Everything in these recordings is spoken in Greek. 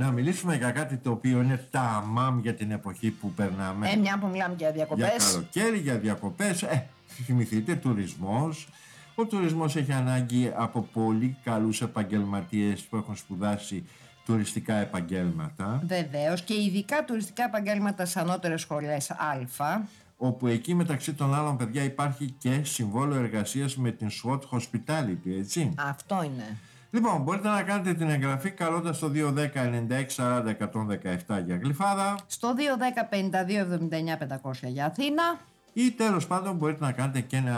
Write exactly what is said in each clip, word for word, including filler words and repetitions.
να μιλήσουμε για κάτι το οποίο είναι ταμάμ για την εποχή που περνάμε. Ε, μια που μιλάμε για διακοπές. Για καλοκαίρι, για διακοπές. Ε, θυμηθείτε, τουρισμός. Ο τουρισμός έχει ανάγκη από πολύ καλούς επαγγελματίες που έχουν σπουδάσει τουριστικά επαγγέλματα. Βεβαίως, και ειδικά τουριστικά επαγγέλματα στις ανώτερες σχολές Α. Όπου εκεί μεταξύ των άλλων, παιδιά, υπάρχει και συμβόλαιο εργασίας με την SWAT Hospitality, έτσι. Αυτό είναι. Λοιπόν, μπορείτε να κάνετε την εγγραφή καλώντας το δύο ένα μηδέν ενενήντα έξι σαράντα εκατόν δεκαεπτά για Γλυφάδα, στο δύο ένα μηδέν πενήντα δύο εβδομήντα εννιά πεντακόσια για Αθήνα, ή τέλος πάντων μπορείτε να κάνετε και ένα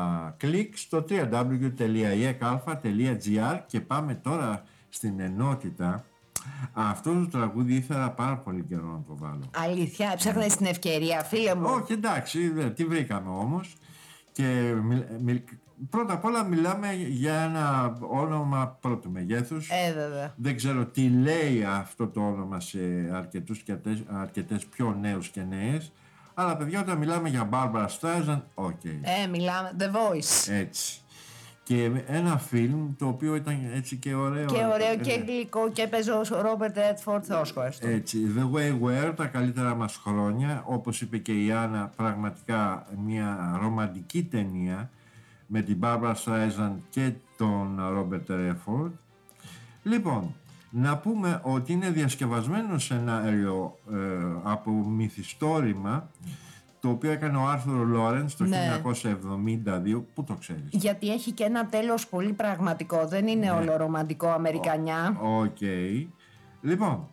κλικ στο double-u double-u double-u τελεία ι εκ αλφα τελεία τζι άρ. Και πάμε τώρα στην ενότητα. Αυτό το τραγούδι ήθελα πάρα πολύ καιρό να το βάλω. Αλήθεια, έψαχνες την ευκαιρία, φίλε μου. Όχι, εντάξει, δεν, τη βρήκαμε όμως. Και μιλ, μιλ, πρώτα απ' όλα μιλάμε για ένα όνομα πρώτου μεγέθους. Ε, βέβαια. Δεν ξέρω τι λέει αυτό το όνομα σε αρκετούς και αρκετές, αρκετές πιο νέους και νέες. Αλλά παιδιά, όταν μιλάμε για Barbra Streisand, οκ. Okay. Ε, μιλάμε, The Voice. Έτσι. Και ένα φιλμ το οποίο ήταν έτσι και ωραίο. Και ωραίο ε, και γλυκό και παίζει ο Ρόμπερτ Ρέντφορντ Θεόσχος. Έτσι, The Way We Were, τα καλύτερα μας χρόνια. Όπως είπε και η Άννα, πραγματικά μια ρομαντική ταινία με την Barbra Streisand και τον Ρόμπερτ Ρέντφορντ. Λοιπόν, να πούμε ότι είναι διασκευασμένο σενάριο ε, από μυθιστόρημα, το οποίο έκανε ο Άρθουρ Λόρενς το ναι. χίλια εννιακόσια εβδομήντα δύο. Πού το ξέρεις? Γιατί έχει και ένα τέλος πολύ πραγματικό. Δεν είναι ναι. όλο ρομαντικό αμερικανιά. Οκ. Okay. Λοιπόν,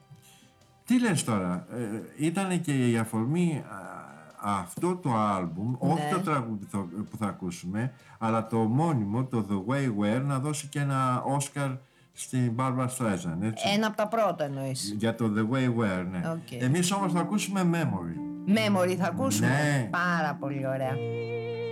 τι λες τώρα? Ε, ήτανε και η αφορμή α, αυτό το άλμπουμ, ναι. όχι το τραγούδι που θα ακούσουμε, αλλά το μόνιμο, το The Way Were, να δώσει και ένα Όσκαρ στην Barbra Streisand, έτσι. Ένα από τα πρώτα εννοείς. Για το The Way Were, ναι. Okay. Εμείς όμως θα ακούσουμε Memory. Memory θα ακούσουμε. Ναι. Πάρα πολύ ωραία.